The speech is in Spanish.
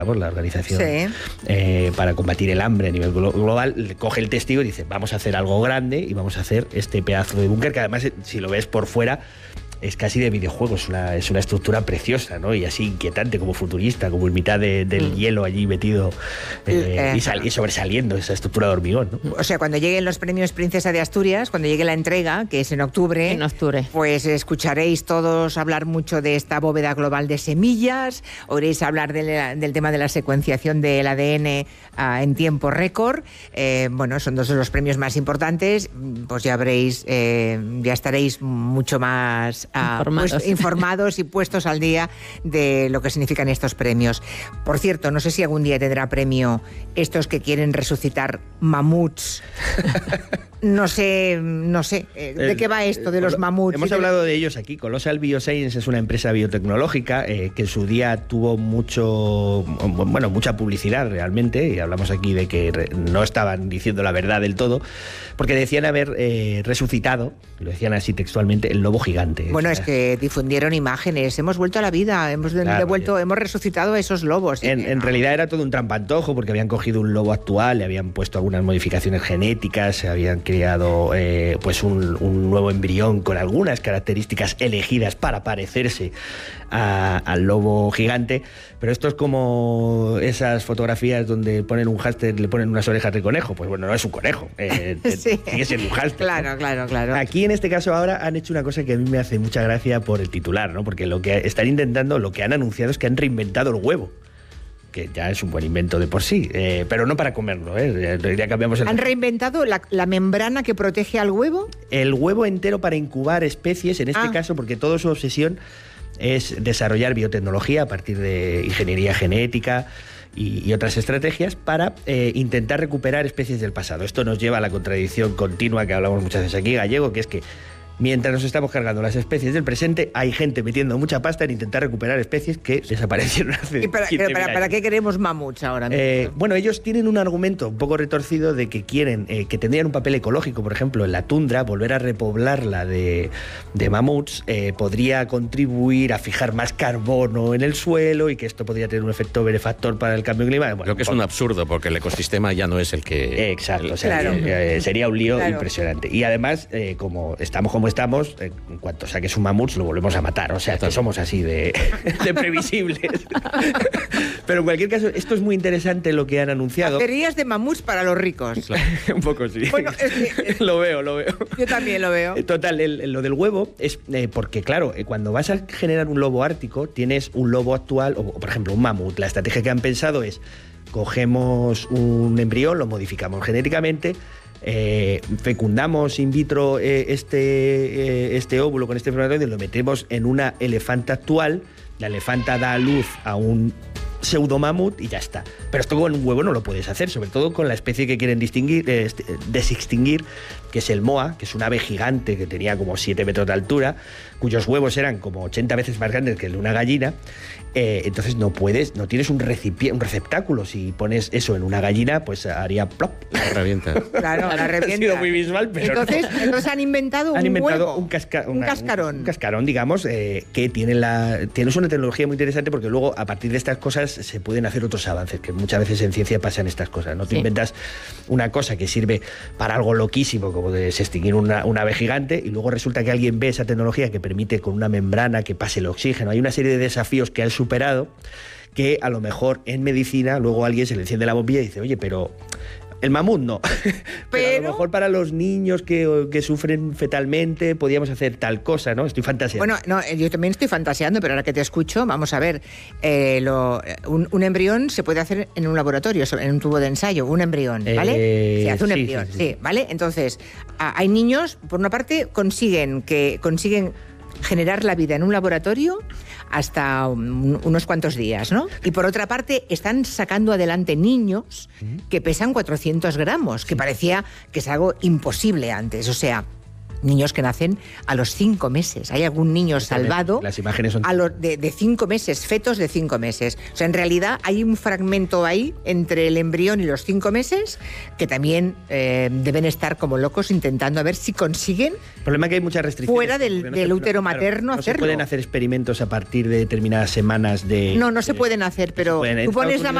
la organización para combatir el hambre a nivel global, coge el testigo y dice, vamos a hacer algo grande y vamos a hacer este pedazo de búnker que además, si lo ves por fuera, es casi de videojuego, es una estructura preciosa, ¿no? Y así inquietante, como futurista, como en mitad del hielo allí metido y sobresaliendo esa estructura de hormigón, ¿no? O sea, cuando lleguen los premios Princesa de Asturias, cuando llegue la entrega, que es en octubre, pues escucharéis todos hablar mucho de esta bóveda global de semillas, oiréis hablar del tema de la secuenciación del ADN en tiempo récord. Bueno, son dos de los premios más importantes, pues ya veréis, ya estaréis mucho más informados y puestos al día de lo que significan estos premios. Por cierto, no sé si algún día tendrá premio estos que quieren resucitar mamuts. No sé, ¿de qué va esto de los mamuts? Hemos hablado de ellos aquí. Colossal Bioscience es una empresa biotecnológica que en su día tuvo mucha publicidad realmente, y hablamos aquí de que no estaban diciendo la verdad del todo, porque decían haber resucitado, lo decían así textualmente, el lobo gigante. Bueno, es que difundieron imágenes, hemos vuelto a la vida, hemos resucitado a esos lobos. En realidad era todo un trampantojo, porque habían cogido un lobo actual, le habían puesto algunas modificaciones genéticas, se habían creado pues un nuevo embrión con algunas características elegidas para parecerse al lobo gigante, pero esto es como esas fotografías donde ponen un hámster, le ponen unas orejas de conejo. Pues bueno, no es un conejo, sigue siendo un hámster. Claro. Aquí en este caso ahora han hecho una cosa que a mí me hace mucha gracia por el titular, ¿no? Porque lo que están intentando, lo que han anunciado es que han reinventado el huevo, que ya es un buen invento de por sí, pero no para comerlo, ya cambiamos el... ¿Han reinventado la membrana que protege al huevo? El huevo entero para incubar especies, en este caso, porque toda su obsesión es desarrollar biotecnología a partir de ingeniería genética y otras estrategias para intentar recuperar especies del pasado. Esto nos lleva a la contradicción continua que hablamos muchas veces aquí, Gallego, que es que mientras nos estamos cargando las especies del presente, hay gente metiendo mucha pasta en intentar recuperar especies que desaparecieron hace 15.000 años. ¿Para qué queremos mamuts ahora mismo? Bueno, ellos tienen un argumento un poco retorcido de que quieren, que tendrían un papel ecológico, por ejemplo, en la tundra, volver a repoblarla de mamuts, podría contribuir a fijar más carbono en el suelo y que esto podría tener un efecto benefactor para el cambio climático. Bueno, creo que es un absurdo, porque el ecosistema ya no es el que... Exacto, sería un lío impresionante. Y además, como estamos, en cuanto saques un mamut lo volvemos a matar, o sea, que somos así de previsibles. Pero en cualquier caso, esto es muy interesante lo que han anunciado. Baterías de mamuts para los ricos. Claro, un poco sí. Bueno, es que... lo veo. Yo también lo veo. Total, lo del huevo es porque, claro, cuando vas a generar un lobo ártico, tienes un lobo actual, o por ejemplo un mamut. La estrategia que han pensado es, cogemos un embrión, lo modificamos genéticamente, fecundamos in vitro este óvulo con este espermatozoide, lo metemos en una elefanta actual, la elefanta da a luz a un pseudomamut y ya está. Pero esto con un huevo no lo puedes hacer, sobre todo con la especie que quieren desextinguir, que es el moa, que es un ave gigante que tenía como 7 metros de altura, cuyos huevos eran como 80 veces más grandes que el de una gallina. Entonces no tienes un receptáculo. Si pones eso en una gallina, pues haría plop. La revienta. Claro, la revienta. Ha sido muy visual, pero entonces han inventado huevo, un cascarón. Un cascarón, digamos, que tiene una tecnología muy interesante, porque luego a partir de estas cosas se pueden hacer otros avances, que muchas veces en ciencia pasan estas cosas, ¿no? Tú inventas una cosa que sirve para algo loquísimo, como desextinguir una ave gigante, y luego resulta que alguien ve esa tecnología que permite con una membrana que pase el oxígeno. Hay una serie de desafíos que han superado, que a lo mejor en medicina luego alguien se le enciende la bombilla y dice, oye, pero el mamut no. Pero a lo mejor para los niños que sufren fetalmente podíamos hacer tal cosa, ¿no? Estoy fantaseando. Bueno, no, yo también estoy fantaseando, pero ahora que te escucho, vamos a ver, un embrión se puede hacer en un laboratorio, en un tubo de ensayo, un embrión, ¿vale? Se hace un embrión, sí, ¿vale? Entonces, hay niños, por una parte, consiguen generar la vida en un laboratorio hasta unos cuantos días, ¿no? Y por otra parte, están sacando adelante niños que pesan 400 gramos, que parecía que es algo imposible antes. O sea, niños que nacen a los 5 meses. Hay algún niño salvado las imágenes son... de 5 meses, fetos de 5 meses. O sea, en realidad hay un fragmento ahí entre el embrión y los 5 meses que también deben estar como locos intentando a ver si consiguen, el problema es que hay muchas restricciones fuera del útero materno, no hacerlo. se pueden hacer experimentos a partir de determinadas semanas de... No se pueden hacer, pero tú pones la